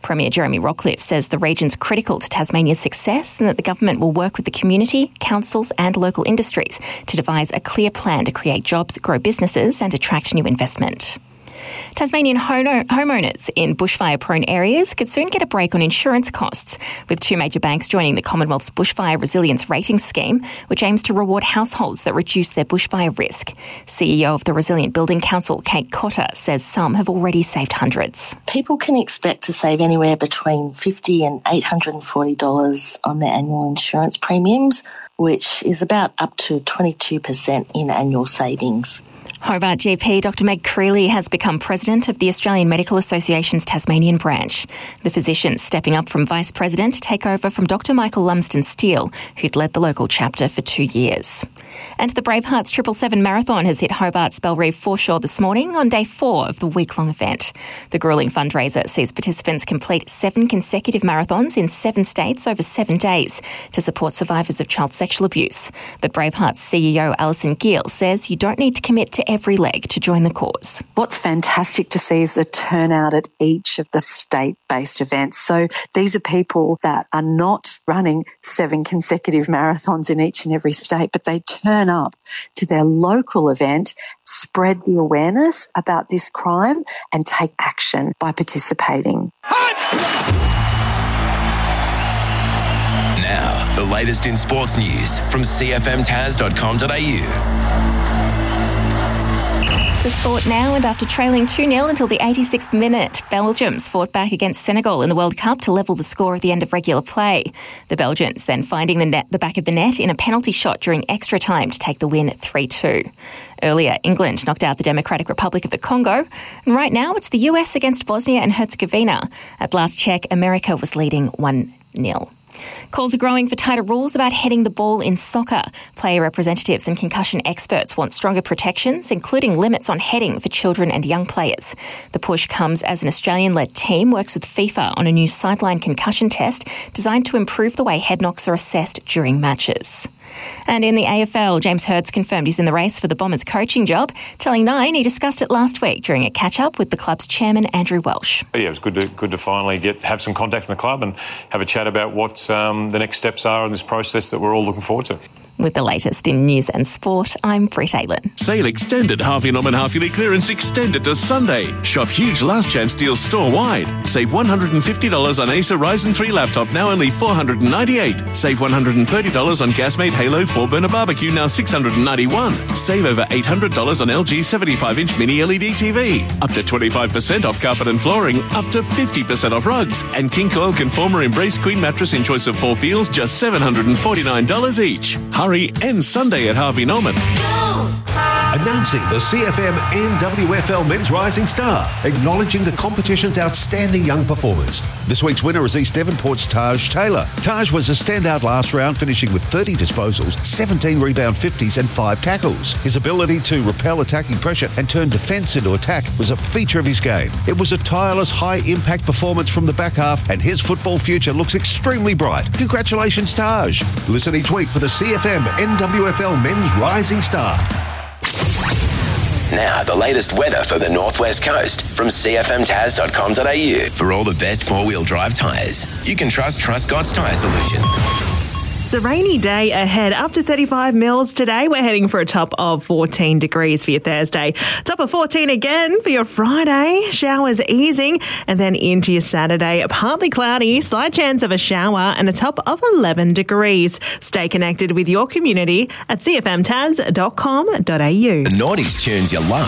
Premier Jeremy Rockliff says the region's critical to Tasmania's success and that the government will work with the community, councils and local industries to devise a clear plan to create jobs, grow businesses and attract new investment. Tasmanian homeowners in bushfire-prone areas could soon get a break on insurance costs, with two major banks joining the Commonwealth's Bushfire Resilience Rating Scheme, which aims to reward households that reduce their bushfire risk. CEO of the Resilient Building Council, Kate Cotter, says some have already saved hundreds. People can expect to save anywhere between $50 and $840 on their annual insurance premiums, which is about up to 22% in annual savings. Hobart GP Dr Meg Creeley has become president of the Australian Medical Association's Tasmanian branch. The physician stepping up from vice president to take over from Dr Michael Lumsden-Steele, who'd led the local chapter for 2 years. And the Bravehearts 777 Marathon has hit Hobart's Bellerive foreshore this morning on day 4 of the week-long event. The gruelling fundraiser sees participants complete 7 consecutive marathons in 7 states over 7 days to support survivors of child sexual abuse. But Bravehearts CEO Alison Gill says you don't need to commit to every leg to join the cause. What's fantastic to see is the turnout at each of the state-based events. So these are people that are not running 7 consecutive marathons in each and every state, but they turn up to their local event, spread the awareness about this crime and take action by participating. Now, the latest in sports news from cfmtas.com.au. To sport now, and after trailing 2-0 until the 86th minute, Belgium's fought back against Senegal in the World Cup to level the score at the end of regular play. The Belgians then finding the back of the net in a penalty shot during extra time to take the win 3-2. Earlier, England knocked out the Democratic Republic of the Congo, and right now it's the US against Bosnia and Herzegovina. At last check, America was leading 1-0. Calls are growing for tighter rules about heading the ball in soccer. Player representatives and concussion experts want stronger protections, including limits on heading for children and young players. The push comes as an Australian-led team works with FIFA on a new sideline concussion test designed to improve the way head knocks are assessed during matches. And in the AFL, James Hirds confirmed he's in the race for the Bombers coaching job, telling Nine he discussed it last week during a catch-up with the club's chairman, Andrew Welsh. Yeah, it was good to finally have some contact from the club and have a chat about what the next steps are in this process that we're all looking forward to. With the latest in news and sport, I'm Britt Aylin. Sale extended. Harvey Norman half-yearly clearance extended to Sunday. Shop huge last chance deals store-wide. Save $150 on Acer Ryzen 3 laptop, now only $498. Save $130 on Gasmate Halo 4-burner barbecue, now $691. Save over $800 on LG 75-inch mini LED TV. Up to 25% off carpet and flooring. Up to 50% off rugs. And King Coil Conformer Embrace Queen mattress in choice of 4 feels, just $749 each. Hurry, end Sunday at Harvey Norman. Announcing the CFM NWFL Men's Rising Star, acknowledging the competition's outstanding young performers. This week's winner is East Devonport's Taj Taylor. Taj was a standout last round, finishing with 30 disposals, 17 rebound 50s and 5 tackles. His ability to repel attacking pressure and turn defence into attack was a feature of his game. It was a tireless, high-impact performance from the back half, and his football future looks extremely bright. Congratulations, Taj. Listen each week for the CFM NWFL Men's Rising Star. Now, the latest weather for the Northwest Coast from cfmtas.com.au. For all the best four-wheel drive tyres, you can trust Truscott's Tyre Solution. It's a rainy day ahead, up to 35 mils today. We're heading for a top of 14 degrees for your Thursday. Top of 14 again for your Friday. Showers easing, and then into your Saturday. Partly cloudy, slight chance of a shower, and a top of 11 degrees. Stay connected with your community at cfmtas.com.au. The Naughties tunes you love.